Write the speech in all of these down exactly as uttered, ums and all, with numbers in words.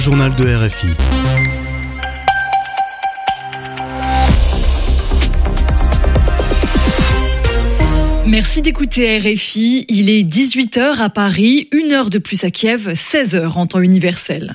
Journal de R F I. Merci d'écouter R F I. Il est dix-huit heures à Paris, une heure de plus à Kiev, seize heures en temps universel.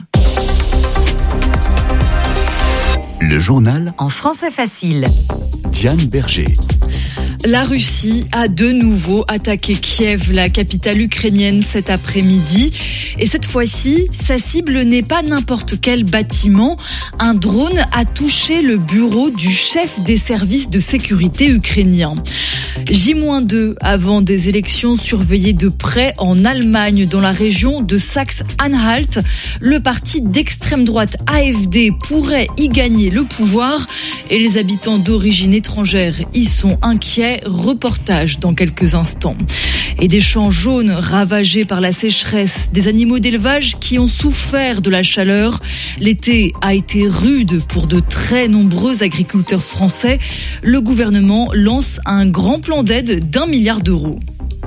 Le journal en français facile. Diane Berger. La Russie a de nouveau attaqué Kiev, la capitale ukrainienne, cet après-midi. Et cette fois-ci, sa cible n'est pas n'importe quel bâtiment. Un drone a touché le bureau du chef des services de sécurité ukrainiens. J deux avant des élections surveillées de près en Allemagne, dans la région de Saxe-Anhalt. Le parti d'extrême droite A F D pourrait y gagner le pouvoir et les habitants d'origine étrangère y sont inquiets. Reportage dans quelques instants. Et des champs jaunes ravagés par la sécheresse, des animaux d'élevage qui ont souffert de la chaleur. L'été a été rude pour de très nombreux agriculteurs français. Le gouvernement lance un grand plan d'aide d'un milliard d'euros.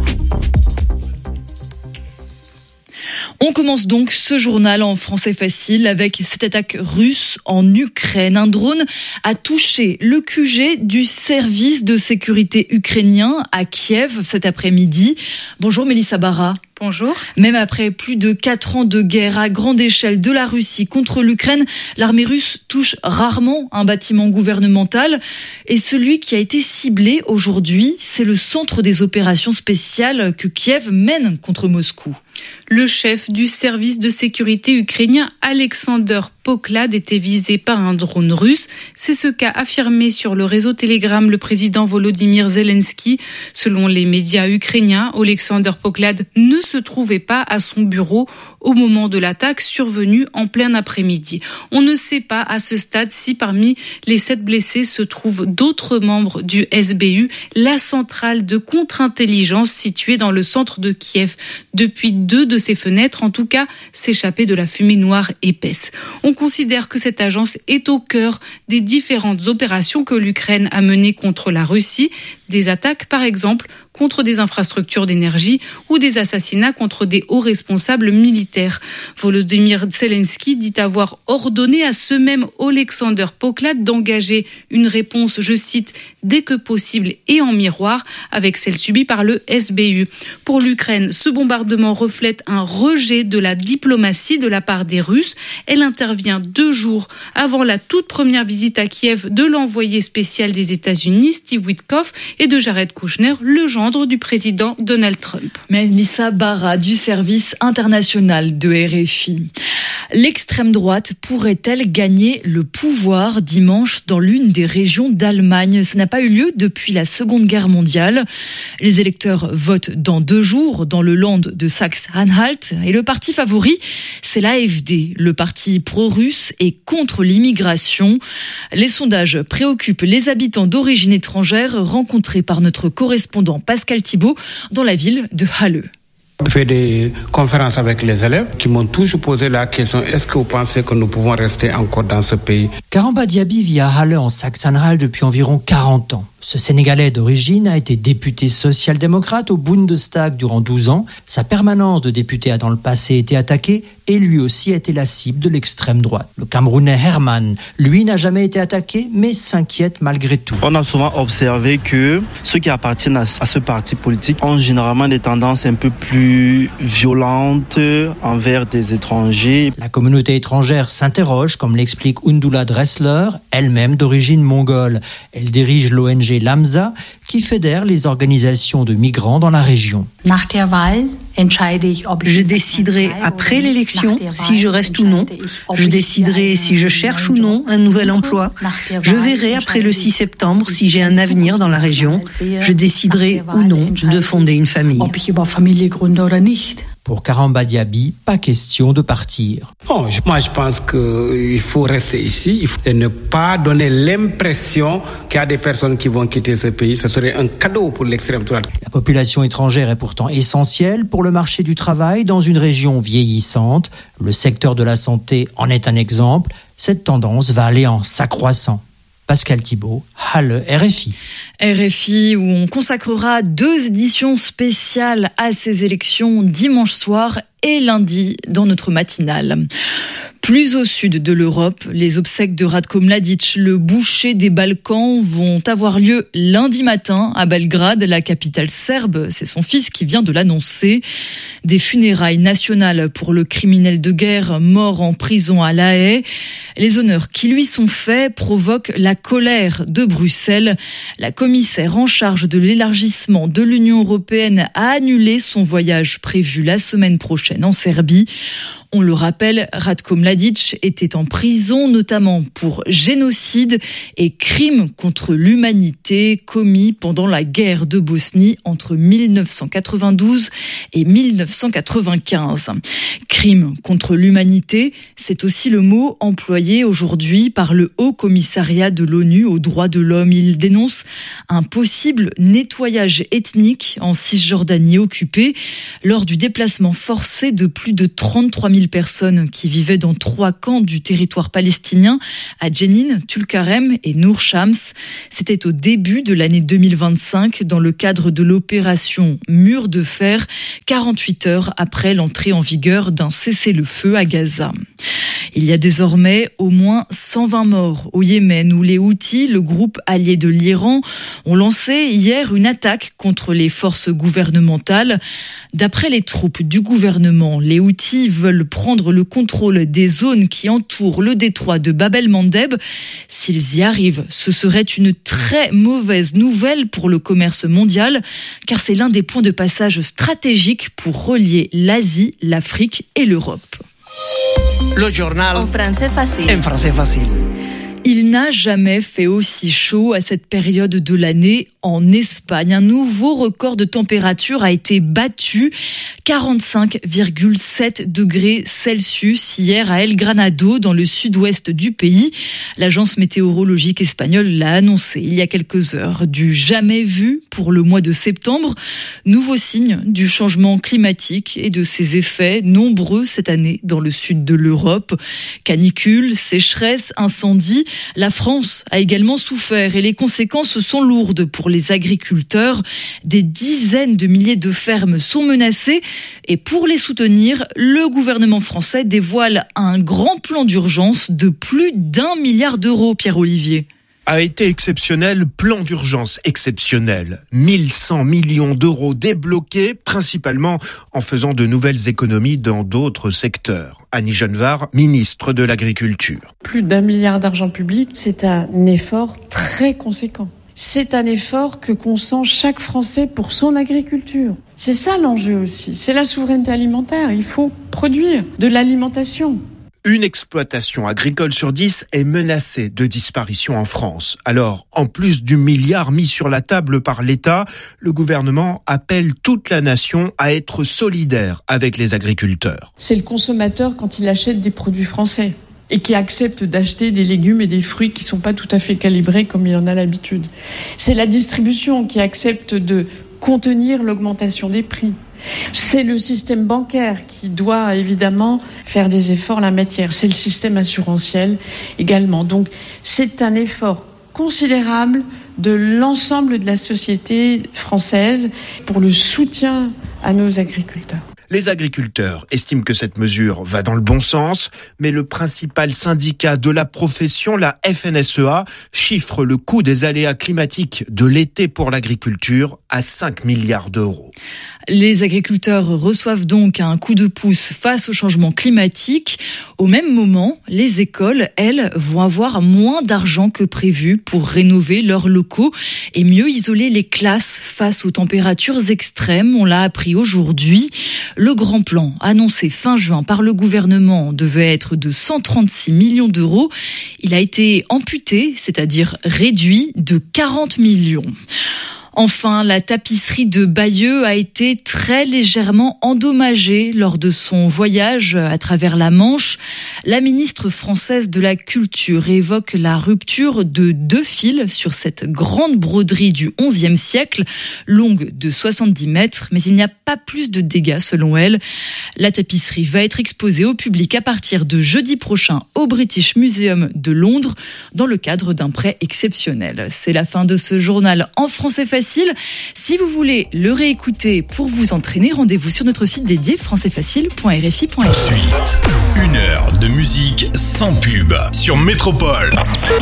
On commence donc ce journal en français facile avec cette attaque russe en Ukraine. Un drone a touché le Q G du service de sécurité ukrainien à Kiev cet après-midi. Bonjour Mélissa Barra. Bonjour. Même après plus de quatre ans de guerre à grande échelle de la Russie contre l'Ukraine, l'armée russe touche rarement un bâtiment gouvernemental. Et celui qui a été ciblé aujourd'hui, c'est le centre des opérations spéciales que Kiev mène contre Moscou. Le chef du service de sécurité ukrainien, Alexander Poklad, était visé par un drone russe. C'est ce qu'a affirmé sur le réseau Telegram le président Volodymyr Zelensky. Selon les médias ukrainiens, Alexander Poklad ne se trouvait pas à son bureau au moment de l'attaque survenue en plein après-midi. On ne sait pas à ce stade si parmi les sept blessés se trouvent d'autres membres du S B U, la centrale de contre-intelligence située dans le centre de Kiev. Depuis deux de ses fenêtres, en tout cas, s'échappait de la fumée noire épaisse. On considère que cette agence est au cœur des différentes opérations que l'Ukraine a menées contre la Russie. Des attaques, par exemple, contre des infrastructures d'énergie ou des assassinats contre des hauts responsables militaires. Volodymyr Zelensky dit avoir ordonné à ce même Alexander Poklad d'engager une réponse, je cite, dès que possible et en miroir avec celle subie par le S B U. Pour l'Ukraine, ce bombardement reflète un rejet de la diplomatie de la part des Russes. Elle intervient deux jours avant la toute première visite à Kiev de l'envoyé spécial des États-Unis, Steve Witkoff, et de Jared Kushner, le gendre du président Donald Trump. Mélissa Barra du service international de R F I. L'extrême droite pourrait-elle gagner le pouvoir dimanche dans l'une des régions d'Allemagne ? Ça n'a pas eu lieu depuis la Seconde Guerre mondiale. Les électeurs votent dans deux jours dans le land de Saxe-Anhalt et le parti favori, c'est l'A F D, le parti pro-russe et contre l'immigration. Les sondages préoccupent les habitants d'origine étrangère rencontrés par notre correspondant Pascal Thibault dans la ville de Halle. Je fais des conférences avec les élèves qui m'ont toujours posé la question, est-ce que vous pensez que nous pouvons rester encore dans ce pays ? Karamba Diaby vit à Halle en Saxe-Anhalt depuis environ quarante ans. Ce Sénégalais d'origine a été député social-démocrate au Bundestag durant douze ans. Sa permanence de député a dans le passé été attaquée et lui aussi a été la cible de l'extrême droite. Le Camerounais Herman, lui, n'a jamais été attaqué mais s'inquiète malgré tout. On a souvent observé que ceux qui appartiennent à ce parti politique ont généralement des tendances un peu plus violentes envers des étrangers. La communauté étrangère s'interroge, comme l'explique Undula Dressler, elle-même d'origine mongole. Elle dirige l'O N G Lamsa, qui fédère les organisations de migrants dans la région. Je déciderai après l'élection si je reste ou non. Je déciderai si je cherche ou non un nouvel emploi. Je verrai après le six septembre si j'ai un avenir dans la région. Je déciderai ou non de fonder une famille. Pour Karamba Diaby, pas question de partir. Bon, moi je pense qu'il faut rester ici, il faut ne pas donner l'impression qu'il y a des personnes qui vont quitter ce pays. Ce serait un cadeau pour l'extrême droite. La population étrangère est pourtant essentielle pour le marché du travail dans une région vieillissante. Le secteur de la santé en est un exemple. Cette tendance va aller en s'accroissant. Pascal Thibault, Halle, R F I. R F I, où on consacrera deux éditions spéciales à ces élections dimanche soir et lundi dans notre matinale. Plus au sud de l'Europe, les obsèques de Ratko Mladic, le boucher des Balkans, vont avoir lieu lundi matin à Belgrade, la capitale serbe. C'est son fils qui vient de l'annoncer. Des funérailles nationales pour le criminel de guerre mort en prison à La Haye. Les honneurs qui lui sont faits provoquent la colère de Bruxelles. La commissaire en charge de l'élargissement de l'Union européenne a annulé son voyage prévu la semaine prochaine en Serbie. On le rappelle, Ratko Mladic était en prison notamment pour génocide et crimes contre l'humanité commis pendant la guerre de Bosnie entre mille neuf cent quatre-vingt-douze et mille neuf cent quatre-vingt-quinze. Crimes contre l'humanité, c'est aussi le mot employé aujourd'hui par le Haut Commissariat de l'ONU aux droits de l'homme. Il dénonce un possible nettoyage ethnique en Cisjordanie occupée lors du déplacement forcé de plus de trente-trois mille personnes qui vivaient dans trois camps du territoire palestinien à Jenin, Tulkarem et Nour Shams. C'était au début de l'année deux mille vingt-cinq dans le cadre de l'opération Mur de fer, quarante-huit heures après l'entrée en vigueur d'un cessez-le-feu à Gaza. Il y a désormais au moins cent vingt morts au Yémen où les Houthis, le groupe allié de l'Iran, ont lancé hier une attaque contre les forces gouvernementales. D'après les troupes du gouvernement, les Houthis veulent prendre le contrôle des zones qui entourent le détroit de Bab el-Mandeb. S'ils y arrivent, ce serait une très mauvaise nouvelle pour le commerce mondial, car c'est l'un des points de passage stratégiques pour relier l'Asie, l'Afrique et l'Europe. Le journal en français facile. En français facile. Il n'a jamais fait aussi chaud à cette période de l'année en Espagne. Un nouveau record de température a été battu, quarante-cinq virgule sept degrés Celsius hier à El Granado, dans le sud-ouest du pays. L'agence météorologique espagnole l'a annoncé il y a quelques heures. Du jamais vu pour le mois de septembre. Nouveau signe du changement climatique et de ses effets nombreux cette année dans le sud de l'Europe. Canicule, sécheresse, incendie. La France a également souffert et les conséquences sont lourdes pour les agriculteurs. Des dizaines de milliers de fermes sont menacées et pour les soutenir, le gouvernement français dévoile un grand plan d'urgence de plus d'un milliard d'euros, Pierre-Olivier. A été exceptionnel, plan d'urgence exceptionnel. mille cent millions d'euros débloqués, principalement en faisant de nouvelles économies dans d'autres secteurs. Annie Genevard, ministre de l'Agriculture. Plus d'un milliard d'argent public, c'est un effort très conséquent. C'est un effort que consent chaque Français pour son agriculture. C'est ça l'enjeu aussi, c'est la souveraineté alimentaire. Il faut produire de l'alimentation. Une exploitation agricole sur dix est menacée de disparition en France. Alors, en plus du milliard mis sur la table par l'État, le gouvernement appelle toute la nation à être solidaire avec les agriculteurs. C'est le consommateur quand il achète des produits français et qui accepte d'acheter des légumes et des fruits qui ne sont pas tout à fait calibrés comme il en a l'habitude. C'est la distribution qui accepte de contenir l'augmentation des prix. C'est le système bancaire qui doit évidemment faire des efforts en la matière. C'est le système assurantiel également. Donc c'est un effort considérable de l'ensemble de la société française pour le soutien à nos agriculteurs. Les agriculteurs estiment que cette mesure va dans le bon sens, mais le principal syndicat de la profession, la F N S E A, chiffre le coût des aléas climatiques de l'été pour l'agriculture à cinq milliards d'euros. Les agriculteurs reçoivent donc un coup de pouce face au changement climatique. Au même moment, les écoles, elles, vont avoir moins d'argent que prévu pour rénover leurs locaux et mieux isoler les classes face aux températures extrêmes. On l'a appris aujourd'hui. Le grand plan annoncé fin juin par le gouvernement devait être de cent trente-six millions d'euros. Il a été amputé, c'est-à-dire réduit de quarante millions. Enfin, la tapisserie de Bayeux a été très légèrement endommagée lors de son voyage à travers la Manche. La ministre française de la Culture évoque la rupture de deux fils sur cette grande broderie du onzième siècle, longue de soixante-dix mètres, mais il n'y a pas plus de dégâts selon elle. La tapisserie va être exposée au public à partir de jeudi prochain au British Museum de Londres dans le cadre d'un prêt exceptionnel. C'est la fin de ce journal en français facile. Facile. Si vous voulez le réécouter pour vous entraîner, rendez-vous sur notre site dédié français facile point r f i point f r. Ensuite, une heure de musique sans pub sur Métropole.